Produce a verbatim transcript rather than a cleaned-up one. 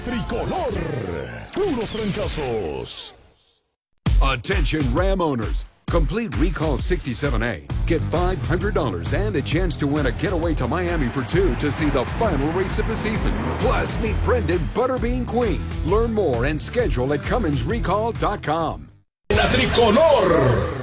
Tricolor. Puros trancazos. Attention Ram owners. Complete Recall sixty-seven A. Get five hundred dollars and a chance to win a getaway to Miami for two to see the final race of the season. Plus, meet Brendan Butterbean Queen. Learn more and schedule at Cummins Recall dot com. La Tricolor.